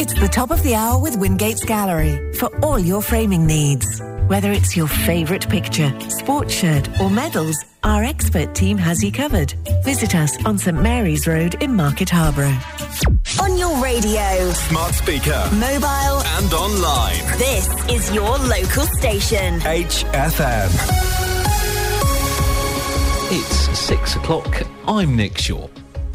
It's the top of the hour with Wingate's Gallery for all your framing needs. Whether it's your favourite picture, sports shirt or medals, our expert team has you covered. Visit us on St Mary's Road in Market Harborough. On your radio, smart speaker, mobile and online. This is your local station. HFM. It's 6 o'clock. I'm Nick Shaw.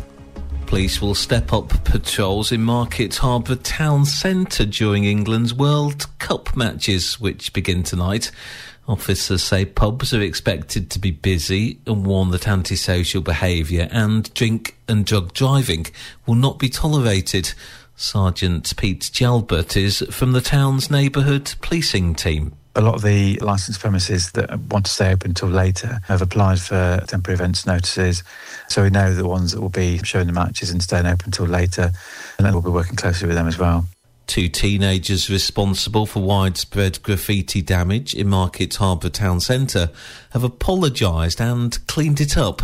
Police will step up patrols in Market Harborough Town Centre during England's World Cup matches, which begin tonight. Officers say pubs are expected to be busy and warn that antisocial behaviour and drink and drug driving will not be tolerated. Sergeant Pete Jalbert is from the town's neighbourhood policing team. A lot of the licensed premises that want to stay open until later have applied for temporary events notices. So we know the ones that will be showing the matches and staying open until later, and then we'll be working closely with them as well. 2 teenagers responsible for widespread graffiti damage in Market Harborough Town Centre have apologised and cleaned it up.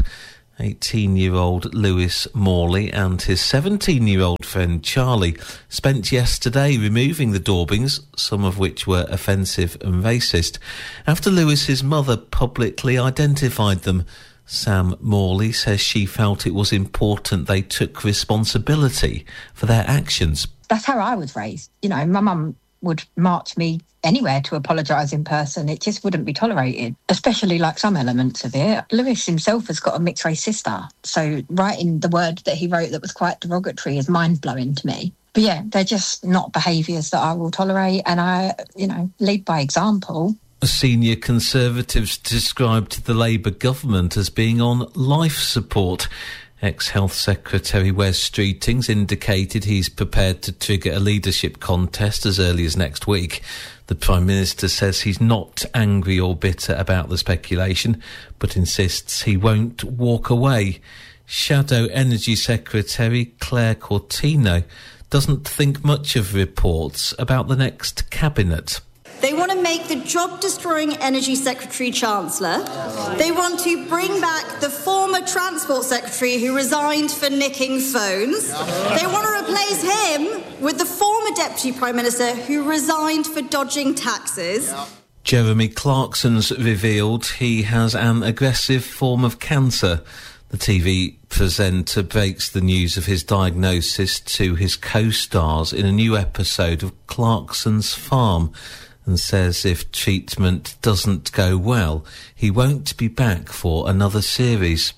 18-year-old Lewis Morley and his 17-year-old friend Charlie spent yesterday removing the daubings, some of which were offensive and racist, after Lewis's mother publicly identified them. Sam Morley says she felt it was important they took responsibility for their actions. That's how I was raised. You know, my mum would march me anywhere to apologise in person. It just wouldn't be tolerated, especially like some elements of it. Lewis himself has got a mixed race sister, so writing the word that he wrote that was quite derogatory is mind-blowing to me. But yeah, they're just not behaviours that I will tolerate, and I, lead by example. Senior Conservatives described the Labour government as being on life support. Ex-Health Secretary Wes Streetings indicated he's prepared to trigger a leadership contest as early as next week. The Prime Minister says he's not angry or bitter about the speculation, but insists he won't walk away. Shadow Energy Secretary Claire Cortino doesn't think much of reports about the next cabinet. They want to make the job-destroying Energy Secretary Chancellor. They want to bring back the former Transport Secretary who resigned for nicking phones. They want to replace him with the former Deputy Prime Minister who resigned for dodging taxes. Jeremy Clarkson's revealed he has an aggressive form of cancer. The TV presenter breaks the news of his diagnosis to his co-stars in a new episode of Clarkson's Farm, and says if treatment doesn't go well, he won't be back for another series.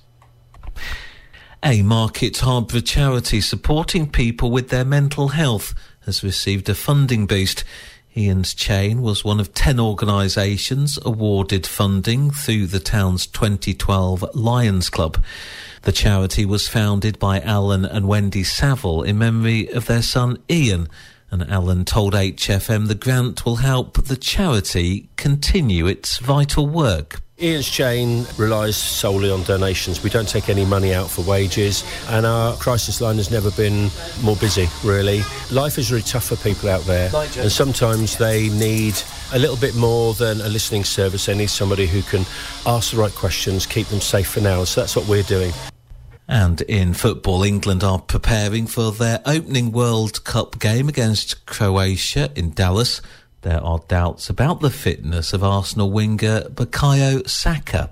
A Market Harborough charity supporting people with their mental health has received a funding boost. Ian's Chain was one of 10 organisations awarded funding through the town's 2012 Lions Club. The charity was founded by Alan and Wendy Saville in memory of their son Ian, and Alan told HFM the grant will help the charity continue its vital work. Ian's Chain relies solely on donations. We don't take any money out for wages, and our crisis line has never been more busy, really. Life is really tough for people out there, and sometimes they need a little bit more than a listening service. They need somebody who can ask the right questions, keep them safe for now, so that's what we're doing. And in football, England are preparing for their opening World Cup game against Croatia in Dallas. There are doubts about the fitness of Arsenal winger Bukayo Saka.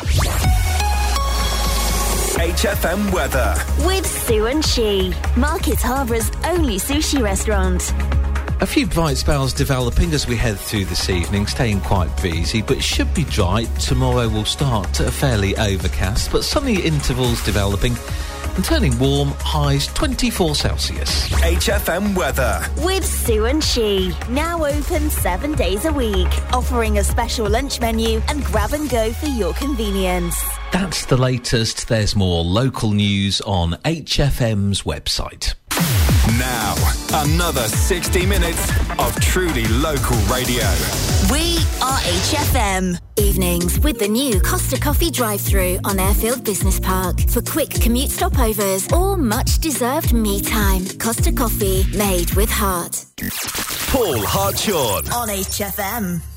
HFM weather. With Sue and She, Market Harbour's only sushi restaurant. A few bright spells developing as we head through this evening, staying quite breezy, but should be dry. Tomorrow will start fairly overcast, but sunny intervals developing and turning warm, highs 24 Celsius. HFM weather. With Sue and She, now open 7 days a week, offering a special lunch menu and grab and go for your convenience. That's the latest. There's more local news on HFM's website. Now, another 60 minutes of truly local radio. We are HFM. Evenings with the new Costa Coffee drive-thru on Airfield Business Park for quick commute stopovers or much-deserved me time. Costa Coffee, made with heart. Paul Hartshorn on HFM.